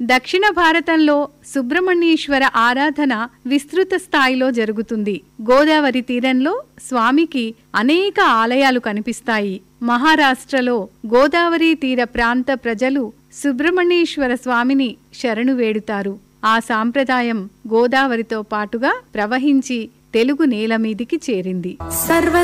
దక్షిణ భారతంలో సుబ్రహ్మణ్యేశ్వర ఆరాధన విస్తృత స్థాయిలో జరుగుతుంది. గోదావరి తీరంలో స్వామికి అనేక ఆలయాలు కనిపిస్తాయి. మహారాష్ట్రలో గోదావరి తీర ప్రాంత ప్రజలు సుబ్రహ్మణ్యేశ్వర స్వామిని శరణు వేడుతారు. ఆ సాంప్రదాయం గోదావరితో పాటుగా ప్రవహించి తెలుగు నేల మీదికి చేరింది.